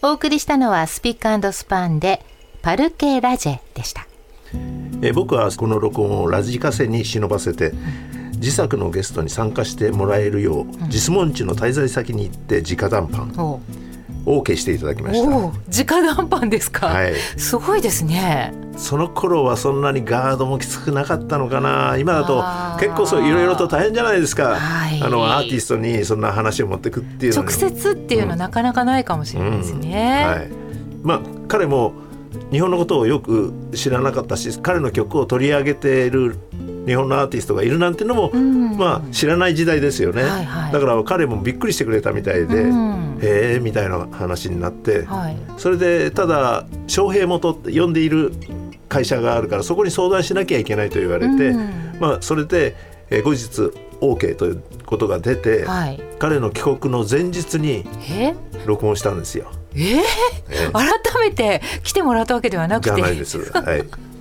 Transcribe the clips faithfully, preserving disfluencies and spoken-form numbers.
お送りしたのはスピック&スパンでパルケ・ラジェでした。 え僕はこの録音をラジカセに忍ばせて、うん、自作のゲストに参加してもらえるよう、うん、実門地の滞在先に行って直談判 OK していただきました。 お直談判ですか、はい、すごいですね。 その頃はそんなにガードもきつくなかったのかな。今だと結構そういろいろと大変じゃないですか、はい、あのアーティストにそんな話を持ってくっていうのに直接っていうのはなかなかないかもしれないですね、 うんうんはいまあ、彼も日本のことをよく知らなかったし、彼の曲を取り上げている日本のアーティストがいるなんていうのも、うんまあ、知らない時代ですよね、はいはい、だから彼もびっくりしてくれたみたいで、うん、へーみたいな話になって、はい、それでただ翔平元って呼んでいる会社があるからそこに相談しなきゃいけないと言われて、うんまあ、それでえ後日 OK ということが出て、はい、彼の帰国の前日に録音したんですよ。 えーえー、改めて来てもらったわけではなくてじゃないです、はい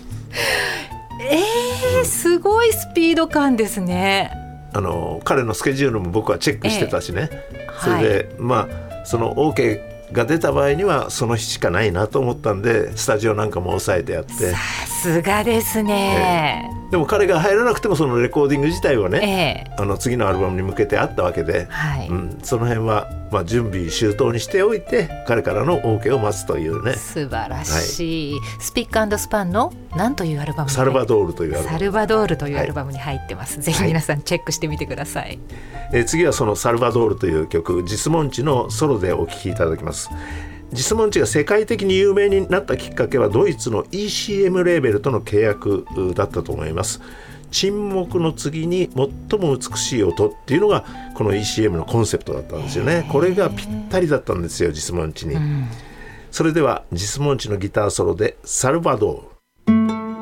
えー、すごいスピード感ですね。 あの彼のスケジュールも僕はチェックしてたしね、えー、それで、はい、まあその OK が出た場合にはその日しかないなと思ったんでスタジオなんかも抑えてやって。さすがですね、 えー、でも彼が入らなくてもそのレコーディング自体はね、えー、あの次のアルバムに向けてあったわけで、はいうん、その辺はまあ準備周到にしておいて彼からの OK を待つというね。 素晴らしい、はい、スピック&スパンの何というアルバムにサルバドールというアルバムサルバドールというアルバムに入ってます、はい、ぜひ皆さんチェックしてみてください、はいえー、次はそのサルバドールという曲実門地のソロでお聴きいただきます。実門地が世界的に有名になったきっかけはドイツの イーシーエム レーベルとの契約だったと思います。沈黙の次に最も美しい音っていうのがこの イーシーエム のコンセプトだったんですよね。これがぴったりだったんですよ実門地に、うん、それでは実門地のギターソロでサルバドール。